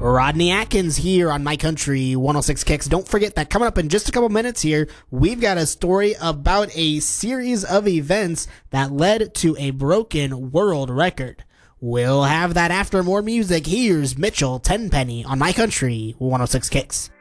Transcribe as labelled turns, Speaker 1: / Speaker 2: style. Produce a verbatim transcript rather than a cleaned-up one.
Speaker 1: Rodney Atkins here on My Country one oh six Kicks. Don't forget that coming up in just a couple minutes here, we've got a story about a series of events that led to a broken world record. We'll have that after more music. Here's Mitchell Tenpenny on My Country one oh six Kicks.